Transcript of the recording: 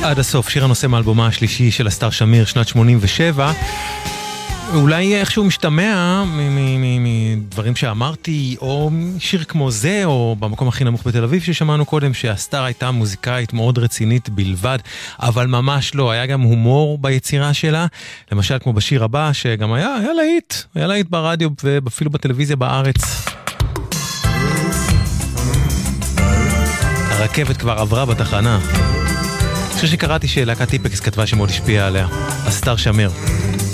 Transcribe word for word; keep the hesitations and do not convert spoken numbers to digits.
עד הסוף, שיר הנושא מאלבומה השלישי של הסטאר שמיר, שנת שמונים ושבע. אולי איכשהו משתמע מדברים שאמרתי, או שיר כמו זה, או במקום הכי נמוך בתל אביב ששמענו קודם, שהסטאר הייתה מוזיקאית מאוד רצינית בלבד, אבל ממש לא, היה גם הומור ביצירה שלה, למשל כמו בשיר הבא, שגם היה, היה להיט, היה להיט ברדיו ואפילו בטלוויזיה בארץ. הרכבת כבר עברה בתחנה. אני חושב שקראתי שלהקת טיפקס כתבה שמאוד השפיעה עליה, הסטאר שמיר.